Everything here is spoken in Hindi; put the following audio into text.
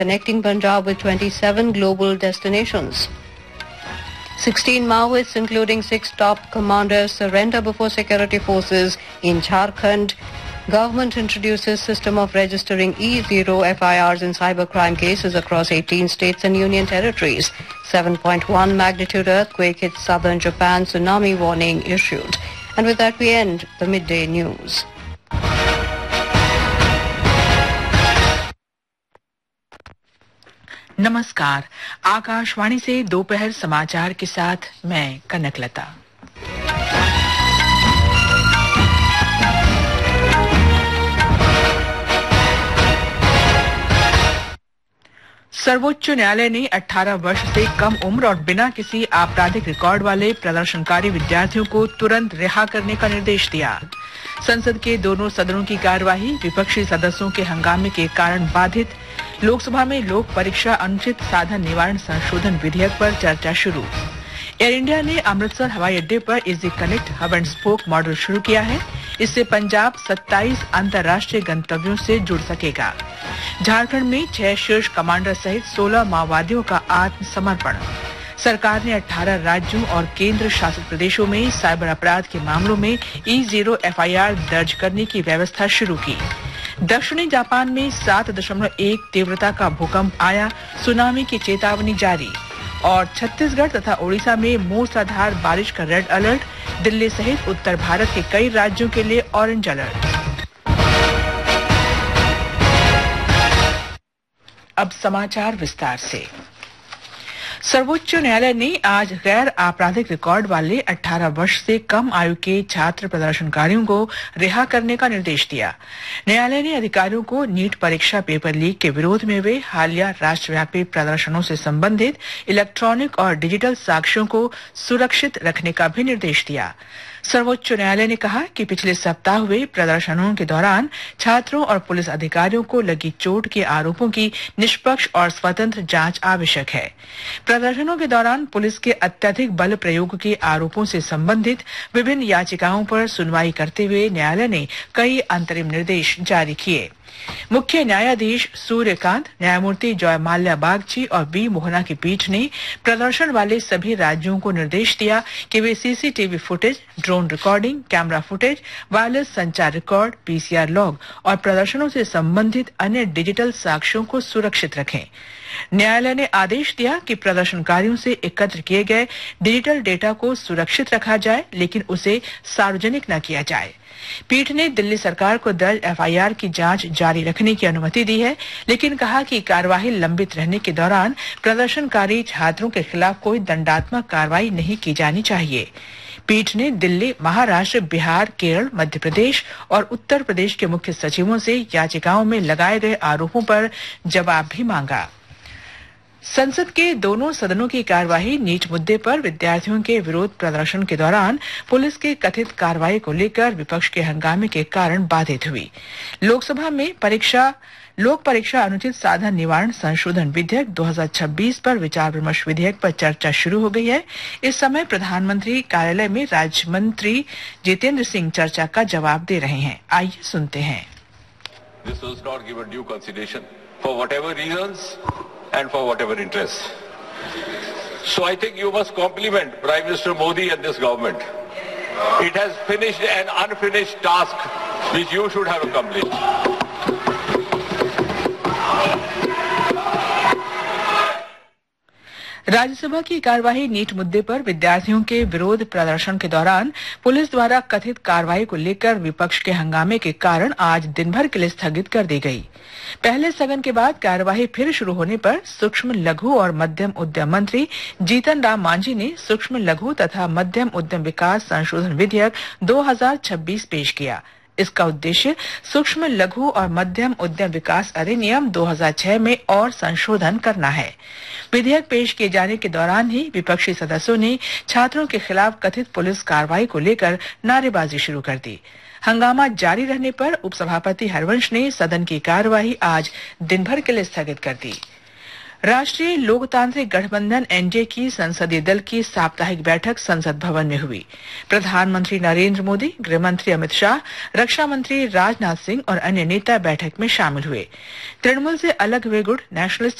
connecting Punjab with 27 global destinations. 16 Maoists, including 6 top commanders, surrender before security forces in Jharkhand. Government introduces system of registering E0 FIRs in cybercrime cases across 18 states and union territories. 7.1 magnitude earthquake hit southern Japan, tsunami warning issued. And with that we end the midday news. नमस्कार, आकाशवाणी से दोपहर समाचार के साथ मैं कनकलता। सर्वोच्च न्यायालय ने 18 वर्ष से कम उम्र और बिना किसी आपराधिक रिकॉर्ड वाले प्रदर्शनकारी विद्यार्थियों को तुरंत रिहा करने का निर्देश दिया। संसद के दोनों सदनों की कार्यवाही विपक्षी सदस्यों के हंगामे के कारण बाधित। लोकसभा में लोक परीक्षा अनुचित साधन निवारण संशोधन विधेयक पर चर्चा शुरू। एयर इंडिया ने अमृतसर हवाई अड्डे पर easy connect hub and spoke model शुरू किया है। इससे पंजाब 27 अंतर्राष्ट्रीय गंतव्यों से जुड़ सकेगा। झारखंड में 6 शीर्ष कमांडर सहित 16 माओवादियों का आत्मसमर्पण। सरकार ने 18 राज्यों और केंद्र शासित प्रदेशों में साइबर अपराध के मामलों में E0 FIR दर्ज करने की व्यवस्था शुरू की। दक्षिणी जापान में 7.1 तीव्रता का भूकंप आया, सुनामी की चेतावनी जारी। और छत्तीसगढ़ तथा ओडिशा में मूसलाधार बारिश का रेड अलर्ट, दिल्ली सहित उत्तर भारत के कई राज्यों के लिए ऑरेंज अलर्ट। अब समाचार विस्तार से। सर्वोच्च न्यायालय ने आज गैर आपराधिक रिकॉर्ड वाले 18 वर्ष से कम आयु के छात्र प्रदर्शनकारियों को रिहा करने का निर्देश दिया। न्यायालय ने अधिकारियों को नीट परीक्षा पेपर लीक के विरोध में हुए हालिया राष्ट्रव्यापी प्रदर्शनों से संबंधित इलेक्ट्रॉनिक और डिजिटल साक्ष्यों को सुरक्षित रखने का भी निर्देश दिया। सर्वोच्च न्यायालय ने कहा कि पिछले सप्ताह हुए प्रदर्शनों के दौरान छात्रों और पुलिस अधिकारियों को लगी चोट के आरोपों की निष्पक्ष और स्वतंत्र जांच आवश्यक है। प्रदर्शनों के दौरान पुलिस के अत्यधिक बल प्रयोग के आरोपों से संबंधित विभिन्न याचिकाओं पर सुनवाई करते हुए न्यायालय ने कई अंतरिम निर्देश जारी किए। मुख्य न्यायाधीश सूर्यकांत, न्यायमूर्ति जॉय माल्या बागची और बी मोहना की पीठ ने प्रदर्शन वाले सभी राज्यों को निर्देश दिया कि वे CCTV footage, drone recording, camera footage, wireless संचार रिकॉर्ड, पीसीआर लॉग और प्रदर्शनों से संबंधित अन्य डिजिटल साक्ष्यों को सुरक्षित रखें। न्यायालय ने आदेश दिया कि प्रदर्शनकारियों से एकत्र किए गए डिजिटल डेटा को सुरक्षित रखा जाए, लेकिन उसे सार्वजनिक न किया जाए। पीठ ने दिल्ली सरकार को दर्ज FIR की जांच जारी रखने की अनुमति दी है, लेकिन कहा कि कार्यवाही लंबित रहने के दौरान प्रदर्शनकारी छात्रों के खिलाफ कोई दंडात्मक कार्रवाई नहीं की जानी चाहिए। पीठ ने दिल्ली, महाराष्ट्र, बिहार, केरल, मध्य प्रदेश और उत्तर प्रदेश के मुख्य सचिवों से याचिकाओं में लगाए गए आरोपों पर जवाब भी मांगा। संसद के दोनों सदनों की कार्यवाही नीट मुद्दे पर विद्यार्थियों के विरोध प्रदर्शन के दौरान पुलिस की कथित कार्रवाई को लेकर विपक्ष के हंगामे के कारण बाधित हुई। लोकसभा में लोक परीक्षा अनुचित साधन निवारण संशोधन विधेयक 2026 पर विचार विमर्श विधेयक पर चर्चा शुरू हो गई है। इस समय प्रधानमंत्री कार्यालय में राज्य मंत्री जितेंद्र सिंह चर्चा का जवाब दे रहे हैं। आइए सुनते हैं। This was not given due consideration for whatever reasons and for whatever interests. So I think you must compliment Prime Minister Modi and this government. It has finished an unfinished task which you should have accomplished. Rajya Sabha की कार्यवाही नीट मुद्दे पर विद्यार्थियों के विरोध प्रदर्शन के दौरान पुलिस द्वारा कथित कार्रवाई को लेकर विपक्ष के हंगामे के कारण आज दिन भर के लिए स्थगित कर दी गई। पहले स्थगन के बाद कार्यवाही फिर शुरू होने पर सूक्ष्म लघु और मध्यम उद्यम मंत्री जीतन राम मांझी ने सूक्ष्म लघु तथा मध्यम उद्यम विकास संशोधन विधेयक 2026 पेश किया। इसका उद्देश्य सूक्ष्म लघु और मध्यम उद्यम विकास अधिनियम 2006 में और संशोधन करना है। विधेयक पेश किए जाने के दौरान ही विपक्षी सदस्यों ने छात्रों के खिलाफ कथित पुलिस कार्रवाई को लेकर नारेबाजी शुरू कर दी। हंगामा जारी रहने पर उपसभापति हरवंश ने सदन की कार्यवाही आज दिन भर के लिए स्थगित कर दी। राष्ट्रीय लोकतांत्रिक गठबंधन एनडीए की संसदीय दल की साप्ताहिक बैठक संसद भवन में हुई। प्रधानमंत्री नरेंद्र मोदी, गृह मंत्री अमित शाह, रक्षा मंत्री राजनाथ सिंह और अन्य नेता बैठक में शामिल हुए। तृणमूल से अलग हुए गुट नेशनलिस्ट